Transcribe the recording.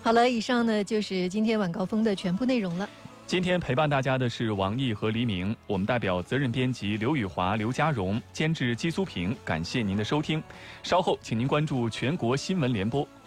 好了，以上呢就是今天晚高峰的全部内容了。 今天陪伴大家的是王毅和黎明，我们代表责任编辑刘宇华、刘家荣，监制姬苏平，感谢您的收听。稍后请您关注全国新闻联播。